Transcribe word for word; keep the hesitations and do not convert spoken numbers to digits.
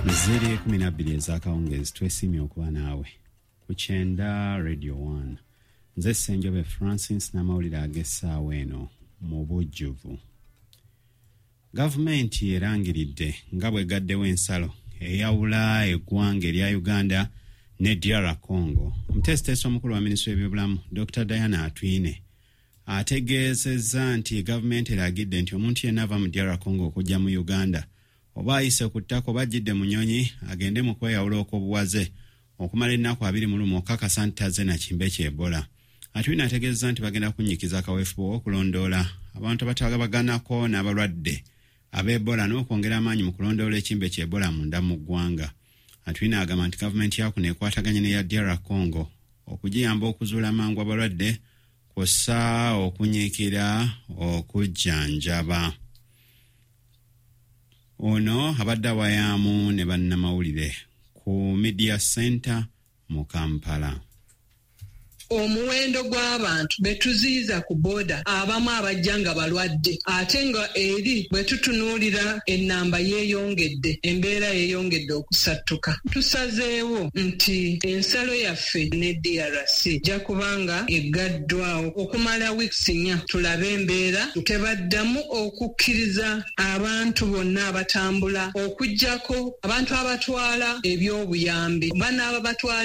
Ziri kumi na bbiri ez'akawungeezi twesimye okuba naawe ku Kyenda Radio one. Nze Ssenjobe Francis n'amawulire ag'essaawa eno mu bujjuvu. Gavumenti erangiridde nga bwe gaddewo ensalo eyawula eggwanga erya Uganda ne D R Congo. Omuteesiteesi omukulu wa minisitule y'ebyobulamu Doctor Diana Atwine ategeezezza nti gavumenti eragidde nti omuntu yenna ava mu D R Congo okujja mu Uganda oba ayise ku ttako bajjidde mu nnyonyi agende mu kweyawula okw'obuwaze okumala ennaku abiri mu lumu okukakasa nti tazze na kimbe ky'Ebola. Atwine ategeezezza nti bagenda kunnyikiza akaweefube okulondoola abantu abatagabaganako n'abalwadde ab'Ebola n'okwongera amaanyi mu kulondoola ekimbe ky'Ebola munda mu ggwanga. Atwine agamba nti gavumenti yakuno ekwataganye n'eya D R Congo okugiyamba okuzuula amangu abalwadde kw'ossa okunyiikira okujjanjaba. Ono abadde awayaamu ne bannamawulire ku Media Center mu Kampala. Omuwendo gw'abantu betuziiza ku boda abamu abajja nga balwadde ate nga eri bwe tutunuulira ennamba yeeyongedde, embeera yeeyongedde okusattuka. Tusazeewo nti ensalo yaffe ne D R C ejja kubanga eggaddwawo okumala wiiki nnya tulabe embeera, tebaddamu okukkiriza abantu bonna abatambula okuggyako abantu abatwala ebyobuyambi banaaba batwala